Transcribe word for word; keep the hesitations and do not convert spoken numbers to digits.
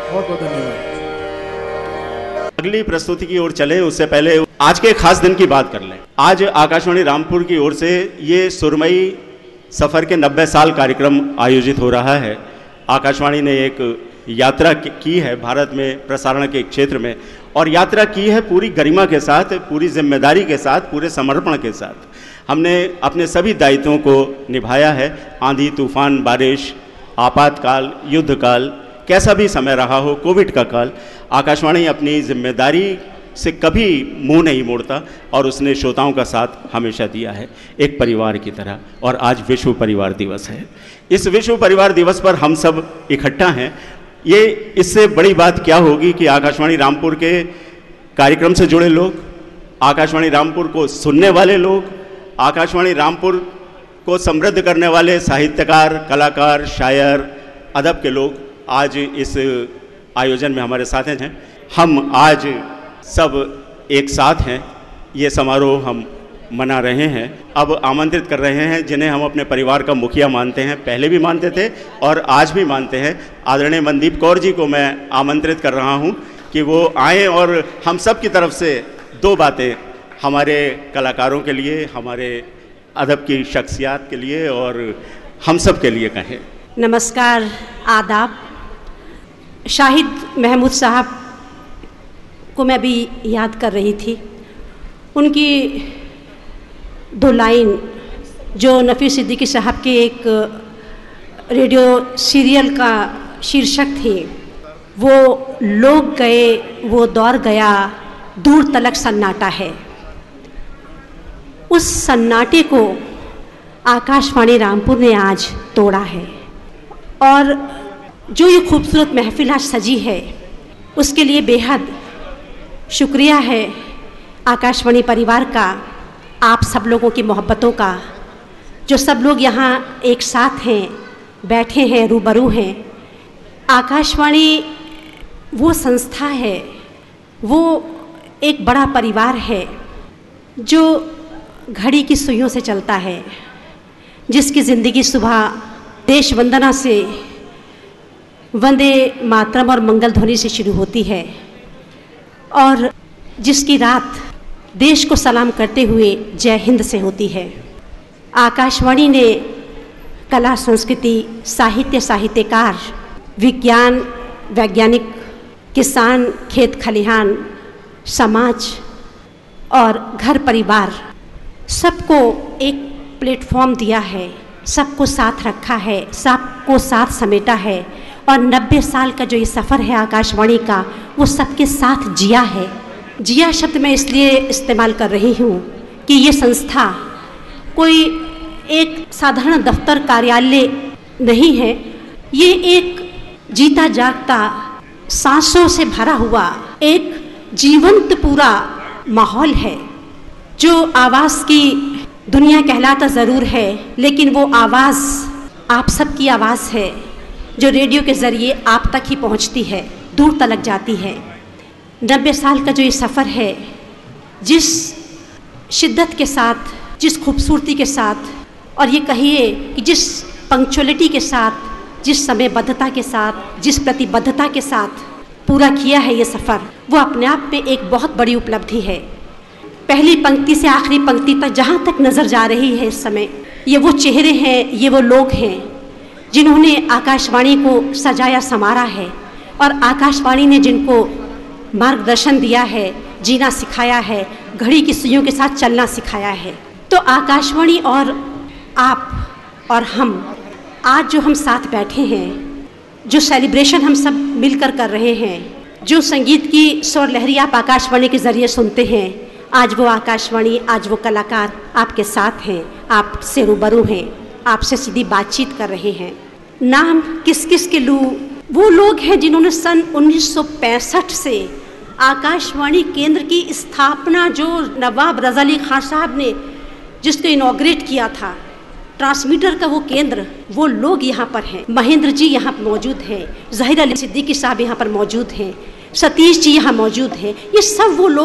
बहुत बहुत धन्यवाद। अगली प्रस्तुति की ओर चले उससे पहले आज के खास दिन की बात कर लें। आज आकाशवाणी रामपुर की ओर से ये सुरमई सफ़र के नब्बे साल कार्यक्रम आयोजित हो रहा है। आकाशवाणी ने एक यात्रा की है भारत में प्रसारण के क्षेत्र में, और यात्रा की है पूरी गरिमा के साथ, पूरी जिम्मेदारी के साथ, पूरे समर्पण के साथ। हमने अपने सभी दायित्वों को निभाया है। आंधी तूफान, बारिश, आपातकाल, युद्ध काल, कैसा भी समय रहा हो, कोविड का काल, आकाशवाणी अपनी जिम्मेदारी से कभी मुंह नहीं मोड़ता और उसने श्रोताओं का साथ हमेशा दिया है एक परिवार की तरह। और आज विश्व परिवार दिवस है। इस विश्व परिवार दिवस पर हम सब इकट्ठा हैं। ये इससे बड़ी बात क्या होगी कि आकाशवाणी रामपुर के कार्यक्रम से जुड़े लोग, आकाशवाणी रामपुर को सुनने वाले लोग, आकाशवाणी रामपुर को समृद्ध करने वाले साहित्यकार, कलाकार, शायर, अदब के लोग आज इस आयोजन में हमारे साथ हैं। हम आज सब एक साथ हैं। ये समारोह हम मना रहे हैं। अब आमंत्रित कर रहे हैं जिन्हें हम अपने परिवार का मुखिया मानते हैं, पहले भी मानते थे और आज भी मानते हैं। आदरणीय मनदीप कौर जी को मैं आमंत्रित कर रहा हूं कि वो आएँ और हम सब की तरफ से दो बातें हमारे कलाकारों के लिए, हमारे अदब की शख्सियत के लिए और हम सब के लिए कहें। नमस्कार, आदाब। शाहिद महमूद साहब को मैं भी याद कर रही थी। उनकी दो लाइन जो नफ़ीस सिद्दीकी साहब के एक रेडियो सीरियल का शीर्षक थे, वो लोग गए वो दौर गया, दूर तलक सन्नाटा है। उस सन्नाटे को आकाशवाणी रामपुर ने आज तोड़ा है और जो ये खूबसूरत महफिल आज सजी है उसके लिए बेहद शुक्रिया है आकाशवाणी परिवार का, आप सब लोगों की मोहब्बतों का, जो सब लोग यहाँ एक साथ हैं, बैठे हैं, रूबरू हैं। आकाशवाणी वो संस्था है, वो एक बड़ा परिवार है जो घड़ी की सुइयों से चलता है, जिसकी ज़िंदगी सुबह देश वंदना से, वंदे मातरम और मंगल ध्वनि से शुरू होती है और जिसकी रात देश को सलाम करते हुए जय हिंद से होती है। आकाशवाणी ने कला, संस्कृति, साहित्य, साहित्यकार, विज्ञान, वैज्ञानिक, किसान, खेत खलिहान, समाज और घर परिवार सबको एक प्लेटफॉर्म दिया है, सबको साथ रखा है, सबको साथ समेटा है और नब्बे साल का जो ये सफ़र है आकाशवाणी का, वो सबके साथ जिया है। जिया शब्द मैं इसलिए इस्तेमाल कर रही हूँ कि ये संस्था कोई एक साधारण दफ्तर कार्यालय नहीं है, ये एक जीता जागता, सांसों से भरा हुआ एक जीवंत पूरा माहौल है। जो आवाज़ की दुनिया कहलाता ज़रूर है, लेकिन वो आवाज़ आप सबकी आवाज़ है जो रेडियो के ज़रिए आप तक ही पहुंचती है, दूर तलक जाती है। नब्बे साल का जो ये सफ़र है, जिस शिद्दत के साथ, जिस खूबसूरती के साथ और ये कहिए कि जिस पंक्चुअलिटी के साथ, जिस समयबद्धता के साथ, जिस प्रतिबद्धता के साथ पूरा किया है ये सफ़र, वो अपने आप में एक बहुत बड़ी उपलब्धि है। पहली पंक्ति से आखिरी पंक्ति तक जहाँ तक नज़र जा रही है इस समय, ये वो चेहरे हैं, ये वो लोग हैं जिन्होंने आकाशवाणी को सजाया संवारा है और आकाशवाणी ने जिनको मार्गदर्शन दिया है, जीना सिखाया है, घड़ी की सुइयों के साथ चलना सिखाया है। तो आकाशवाणी और आप और हम आज जो हम साथ बैठे हैं, जो सेलिब्रेशन हम सब मिलकर कर रहे हैं, जो संगीत की स्वर लहरी आप आकाशवाणी के ज़रिए सुनते हैं, आज वो आकाशवाणी, आज वो कलाकार आपके साथ हैं, आपसे रूबरू हैं, आपसे सीधी बातचीत कर रहे हैं। नाम किस किस के लूँ, वो लोग हैं जिन्होंने सन उन्नीस सौ पैंसठ से आकाशवाणी केंद्र की स्थापना, जो नवाब रज़ा अली खान साहब ने जिसको इनॉग्रेट किया था, ट्रांसमीटर का वो केंद्र, वो लोग यहाँ पर हैं। महेंद्र जी यहाँ पर मौजूद हैं, ज़हीर अली सिद्दीकी साहब यहाँ पर मौजूद हैं, सतीश जी यहाँ मौजूद हैं। ये सब वो लोग